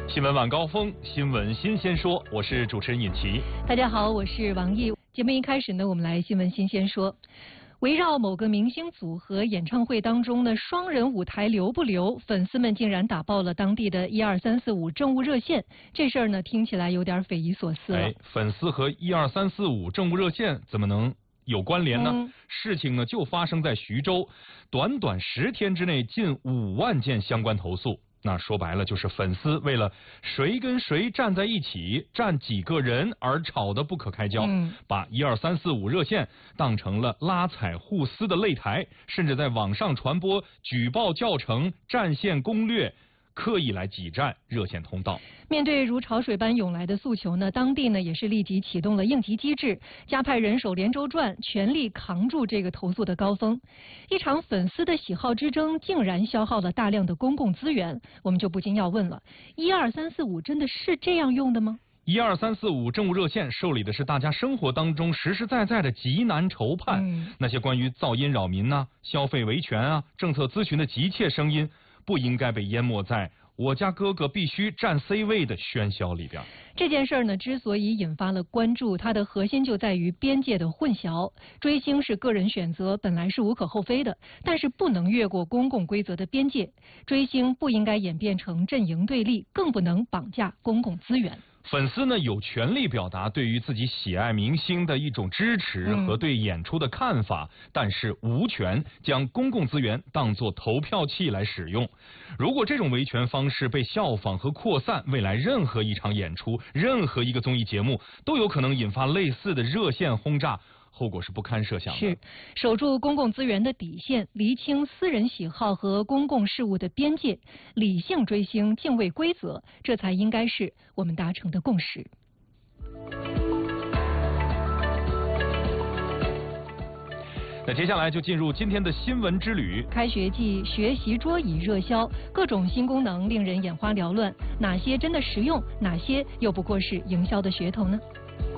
新闻晚高峰，新闻新鲜说，我是主持人尹奇。 大家好，我是王毅。节目一开始呢，我们来新闻新鲜说。围绕某个明星组合演唱会当中的双人舞台留不留，粉丝们竟然打爆了当地的12345政务热线。这事儿呢，听起来有点匪夷所思了。 粉丝和12345政务热线怎么能有关联呢？事情呢就发生在徐州，短短10天之内，近5万件相关投诉。那说白了就是粉丝为了谁跟谁站在一起，站几个人而吵得不可开交，把12345热线当成了拉踩互撕的擂台，甚至在网上传播举报教程、战线攻略，刻意来挤占热线通道。 面对如潮水般涌来的诉求呢，当地呢也是立即启动了应急机制，加派人手连轴转，全力扛住这个投诉的高峰。一场粉丝的喜好之争，竟然消耗了大量的公共资源，我们就不禁要问了：12345真的是这样用的吗？12345 政务热线受理的是大家生活当中实实在在的急难愁盼，那些关于噪音扰民啊、消费维权啊、政策咨询的急切声音，不应该被淹没在我家哥哥必须占 C 位的喧嚣里边。 这件事呢，之所以引发了关注，它的核心就在于边界的混淆。追星是个人选择，本来是无可厚非的，但是不能越过公共规则的边界。追星不应该演变成阵营对立，更不能绑架公共资源。 粉丝呢有权利表达对于自己喜爱明星的一种支持和对演出的看法，但是无权将公共资源当作投票器来使用。如果这种维权方式被效仿和扩散，未来任何一场演出、任何一个综艺节目都有可能引发类似的热线轰炸，后果是不堪设想的。 是守住公共资源的底线，厘清私人喜好和公共事务的边界，理性追星，敬畏规则，这才应该是我们达成的共识。 那接下来就进入今天的新闻之旅。 开学季学习桌椅热销，各种新功能令人眼花缭乱，哪些真的实用，哪些又不过是营销的噱头呢？